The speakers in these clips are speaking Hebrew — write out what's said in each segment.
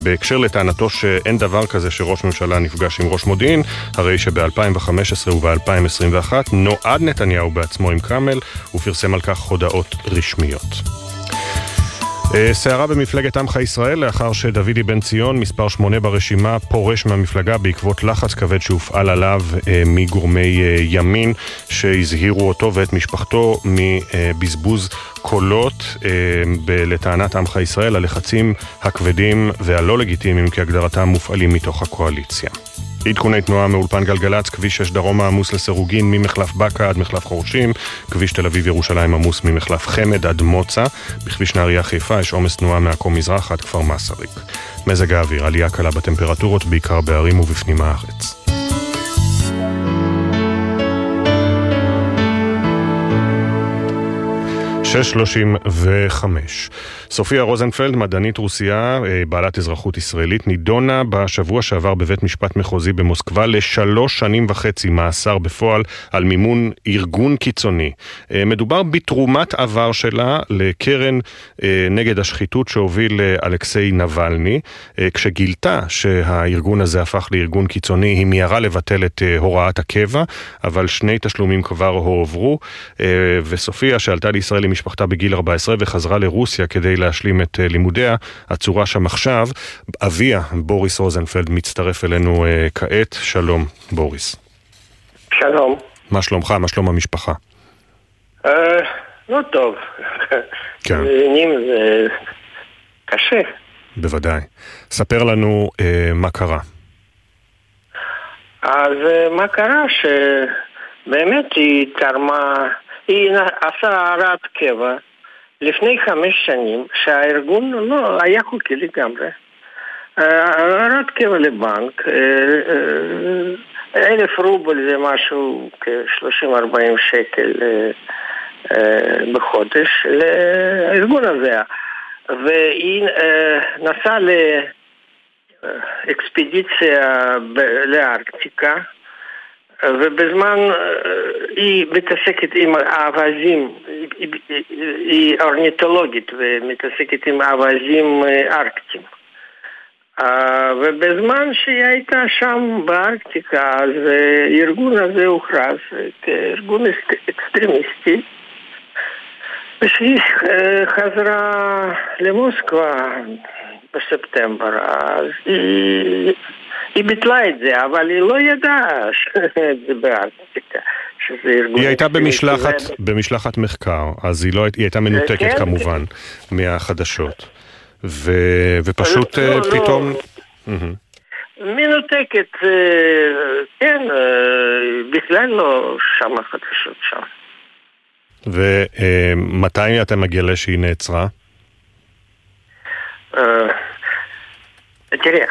בהקשר לטענתו שאין דבר כזה שראש ממשלה נפגש עם ראש מודיעין, הרי שב-2015 וב-2021 נועד נתניהו בעצמו עם קרמל ופרסם על כך הודעות רשמיות. סערה במפלגת עמך ישראל לאחר שדוידי בן ציון, מספר 8 ברשימה, פורש מהמפלגה בעקבות לחץ כבד שהופעל עליו מגורמי ימין שהזהירו אותו ואת משפחתו מבזבוז קולות. לטענת עמך ישראל, הלחצים הכבדים והלא לגיטימיים כהגדרתם מופעלים מתוך הקואליציה. עדכוני תנועה מאולפן גלגלץ, כביש 6 דרומה עמוס לסירוגין ממחלף בקה עד מחלף חורשים, כביש תל אביב ירושלים עמוס ממחלף חמד עד מוצא, בכביש נהריה חיפה יש עומס תנועה מעכו מזרח עד כפר מסריק. מזג האוויר, עלייה קלה בטמפרטורות בעיקר בערים ובפנים הארץ. שש 35. סופיה רוזנפלד, מדענית רוסיה, בעלת אזרחות ישראלית, נידונה בשבוע שעבר בבית משפט מחוזי במוסקבה ל3.5 שנים מאסר בפועל על מימון ארגון קיצוני. מדובר בתרומת עבר שלה לקרן נגד השחיתות שהוביל אלכסיי נבלני. כשגילתה שהארגון הזה הפך לארגון קיצוני, היא מיהרה לבטל את הוראת הקבע, אבל 2 תשלומים כבר הועברו, וסופיה שעלתה לישראל עם משפחתה בגיל 14 וחזרה לרוסיה כדי להשלים את לימודיה, עצורה שם עכשיו. אביה, בוריס רוזנפלד, מצטרף אלינו כעת. שלום, בוריס. שלום. מה שלומך? מה שלום המשפחה? לא טוב. כן. זה קשה. בוודאי. ספר לנו מה קרה. אז מה קרה? שבאמת היא תרמה, היא עשה הערת קבע לפני 5 שנים, שהארגון לא היה חוקי לגמרי. הערת קבע לבנק, 1,000 רובל זה משהו כ-30-40 שקל בחודש לארגון הזה. והיא נסעה לאקספדיציה לארקטיקה, ובזמן היא מתעסקת עם האווזים, היא אורניתולוגית ומתעסקת עם האווזים ארקטיים. ובזמן שהיא הייתה שם בארקטיקה, אז הארגון הזה הוכרז כארגון אקסטרימיסטי, ושהיא חזרה למוסקבה בספטמבר, אז היא ביטלה את זה, אבל היא לא ידעה שזה בארקטיקה, שזה ארגון... היא הייתה במשלחת מחקר, אז היא הייתה מנותקת כמובן מהחדשות, ופשוט פתאום... מנותקת, כן, בכלל לא שם החדשות שם. ומתי אתה מגלה שהיא נעצרה? תראה,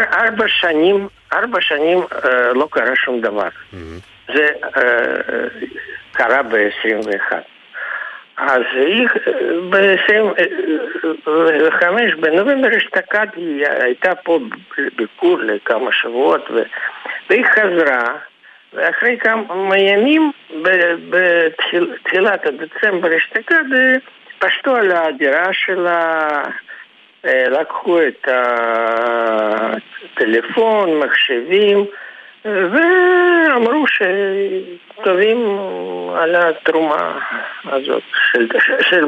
4 שנים לא קרה שום דבר. זה קרה ב-21. אז היא ב-25, בנובמבר אשתקד, היא הייתה פה ביקור לכמה שבועות, והיא חזרה, ואחרי כמה ימים, בתחילת דצמבר אשתקד, פשטו על הדירה שלה, לקחו את הטלפון, מחשבים, ואמרו שטובים על התרומה הזאת של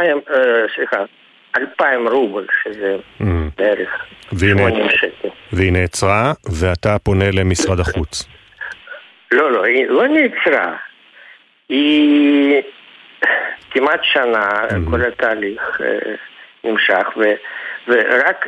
2,000 רובל, שזה בערך 80 שקל. והיא נעצרה, ואתה פונה למשרד החוץ. לא, היא לא נעצרה. היא כמעט שנה, כל התהליך נמשך, ורק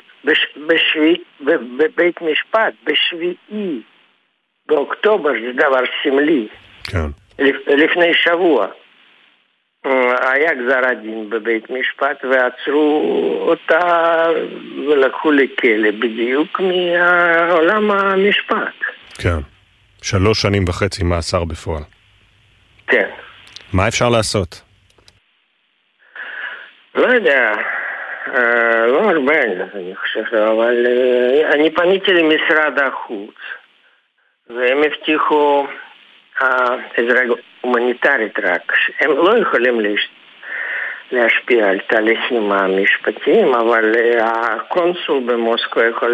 בבית משפט, בשביעי באוקטובר, זה דבר סמלי. כן. לפני שבוע היה גזר הדין בבית משפט, ועצרו אותה ולקחו לכלא בדיוק מעולם המשפט. כן. 3.5 שנים מאסר בפועל. כן. מה אפשר לעשות? לא יודע, לא הרבה אני חושב, אבל אני פניתי למשרד החוץ, והם הבטיחו עזרה הומניטרית רק, הם לא יכולים להשפיע על תהליכים המשפטיים, אבל הקונסול במוסקבה יכול